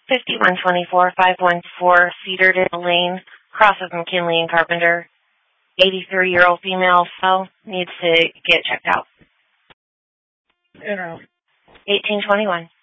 5124514 Cedardale Lane, cross of McKinley and Carpenter. 83-year-old female cell needs to get checked out. In or out? 1821.